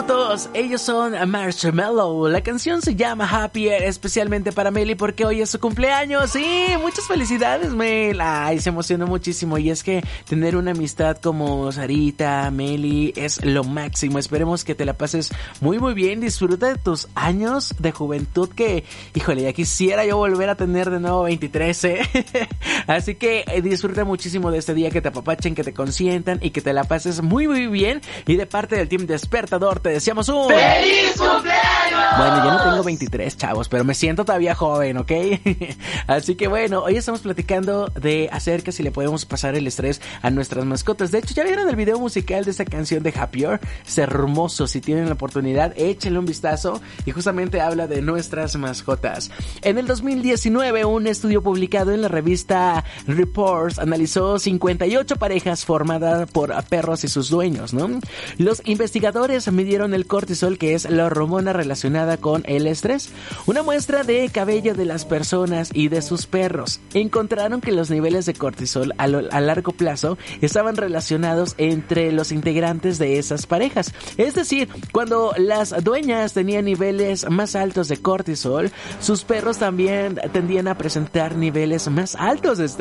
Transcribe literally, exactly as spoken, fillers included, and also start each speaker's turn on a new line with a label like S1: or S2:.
S1: minutos. Ellos son Marshmello. La canción se llama Happier, especialmente para Meli porque hoy es su cumpleaños. Sí, muchas felicidades, Mel. Ay, se emocionó muchísimo. Y es que tener una amistad como Sarita, Meli, es lo máximo. Esperemos que te la pases muy muy bien. Disfruta de tus años de juventud que, híjole, ya quisiera yo volver a tener de nuevo veintitrés, ¿eh? Así que eh, disfruta muchísimo de este día, que te apapachen, que te consientan y que te la pases muy muy bien. Y de parte del Team Despertador te deseamos un
S2: ¡feliz cumpleaños!
S1: Bueno, yo no tengo veintitrés, chavos, pero me siento todavía joven, ¿ok? Así que bueno, hoy estamos platicando de acerca si le podemos pasar el estrés a nuestras mascotas. De hecho, ¿ya vieron el video musical de esta canción de Happier? Es hermoso. Si tienen la oportunidad, échenle un vistazo. Y justamente habla de nuestras mascotas. En el dos mil diecinueve, un estudio publicado en la revista Reports analizó cincuenta y ocho parejas formadas por perros y sus dueños, ¿no? Los investigadores midieron el cortisol, que es la hormona relacionada con el estrés, una muestra de cabello de las personas y de sus perros. Encontraron que los niveles de cortisol a, lo, a largo plazo estaban relacionados entre los integrantes de esas parejas. Es decir, cuando las dueñas tenían niveles más altos de cortisol, sus perros también tendían a presentar niveles más altos de